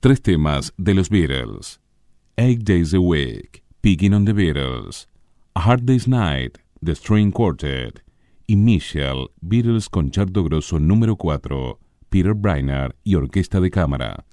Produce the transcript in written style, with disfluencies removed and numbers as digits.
3 temas de los Beatles: 8 Days a Week, Picking on the Beatles, A Hard Day's Night, The String Quartet, y Michelle, Beatles Concerto Grosso número 4, Peter Brainerd y Orquesta de Cámara.